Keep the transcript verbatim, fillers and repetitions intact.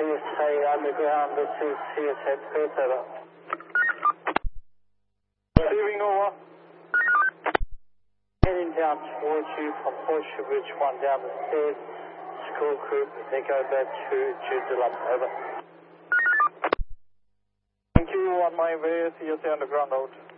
S A underground, this is C S A Perth, over. Receiving over. Heading down towards you from Horseshoe Bridge one down the stairs. School group, they go back to Joondalup, over. Thank you, on my way, C S A underground out.